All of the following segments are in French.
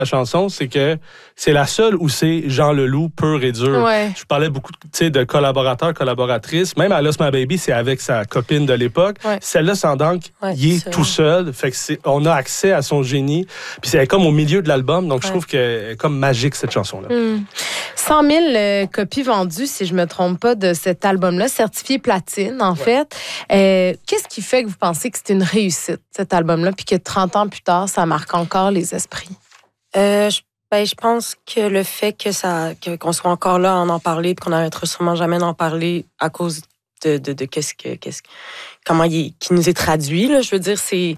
la chanson, c'est que c'est la seule où c'est Jean Leloup pur et dur. Ouais. Je parlais beaucoup de collaborateurs, collaboratrices. Même à Lost My Baby, c'est avec sa copine de l'époque. Ouais. Celle-là, Sandank, il est tout seul. Fait que on a accès à son génie. Puis c'est comme au milieu de l'album. Donc, je trouve qu'elle est comme magique, cette chanson-là. 100 000 copies vendues, si je ne me trompe pas, de cet album-là, certifié platine, en fait. Qu'est-ce qui fait que vous pensez que c'est une réussite, cet album-là, puis que 30 ans plus tard, ça marque encore les esprits? Je pense que le fait qu'on soit encore là à en parler, puis qu'on n'arrêtera sûrement jamais d'en parler à cause de comment qui nous est traduit, là, je veux dire, c'est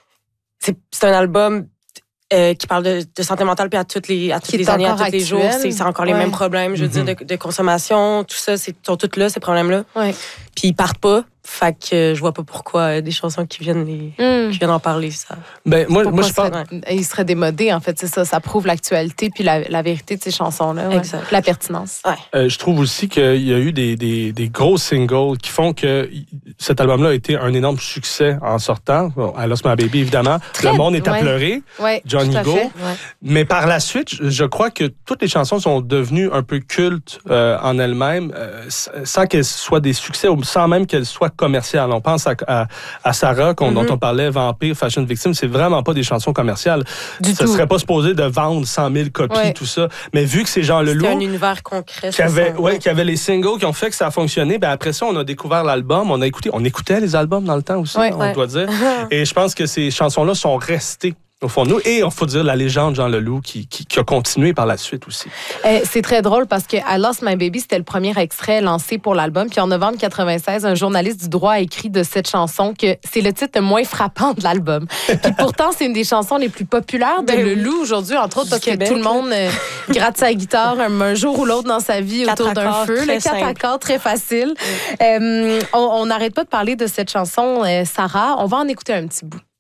un album qui parle de santé mentale, puis à toutes les années, à tous les jours. C'est encore les mêmes problèmes, je veux dire, de consommation, tout ça, sont tous là, ces problèmes-là. Ouais. Puis ils partent pas. Fait que je vois pas pourquoi des chansons qui viennent en parler, ça. Ben, moi je pense... Ils seraient démodés, en fait, c'est ça. Ça prouve l'actualité puis la vérité de ces chansons-là. Ouais. Exact. La pertinence. Ouais. Je trouve aussi qu'il y a eu des gros singles qui font que cet album-là a été un énorme succès en sortant. Bon, I Lost My Baby, évidemment. Le monde est à pleurer. Ouais, Johnny Go. Ouais. Mais par la suite, je crois que toutes les chansons sont devenues un peu cultes en elles-mêmes, sans qu'elles soient des succès, ou sans même qu'elles soient commerciales. On pense à Sarah, dont on parlait, Vampire, Fashion Victim, c'est vraiment pas des chansons commerciales. Ça serait pas supposé de vendre 100 000 copies, tout ça. Mais vu que c'est Jean Leloup... C'est un univers concret. Qui avait les singles qui ont fait que ça a fonctionné, ben après ça, on a découvert l'album, on écoutait les albums dans le temps aussi, on doit dire. Et je pense que ces chansons-là sont restées au fond de nous. Et il faut dire la légende Jean Leloup qui a continué par la suite aussi. C'est très drôle parce que I Lost My Baby, c'était le premier extrait lancé pour l'album. Puis en novembre 96, un journaliste du droit a écrit de cette chanson que c'est le titre le moins frappant de l'album. Puis pourtant, c'est une des chansons les plus populaires de Leloup aujourd'hui, entre autres, parce que tout le monde gratte sa guitare un jour ou l'autre dans sa vie autour d'un feu. Le 4 accords, très facile. On n'arrête pas de parler de cette chanson, Sarah. On va en écouter un petit bout.